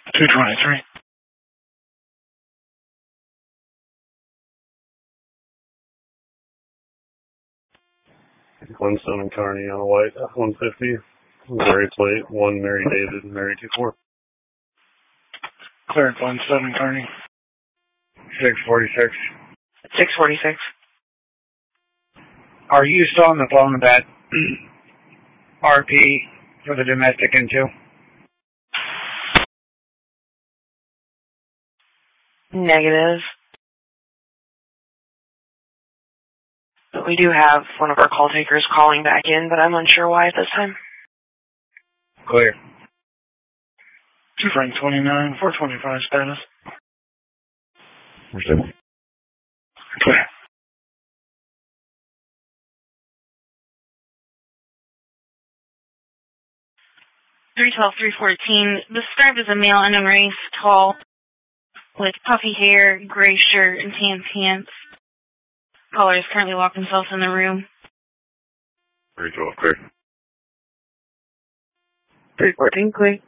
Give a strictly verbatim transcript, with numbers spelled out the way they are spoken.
two twenty-three. Glenstone and Kearney on a white F one fifty. Very plate, one Mary David and Mary two four. Clear Glenstone and Kearney. six forty-six. six forty-six. Are you still on the phone with that R P for the domestic N two? Negative. But we do have one of our call takers calling back in, but I'm unsure why at this time. Clear. two Frank twenty-nine, four twenty-five status. Understood. Clear. three twelve, three fourteen. Described as a male, unknown race, tall, with puffy hair, gray shirt, and tan pants. Caller is currently locked himself in the room. three twelve, clear. three fourteen, clear.